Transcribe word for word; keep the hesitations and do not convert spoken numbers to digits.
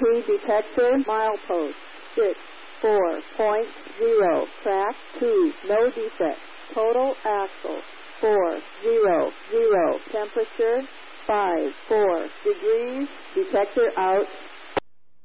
T detector, milepost six four point zero, track two, no defect. Total axle four zero zero, temperature five four degrees, detector out.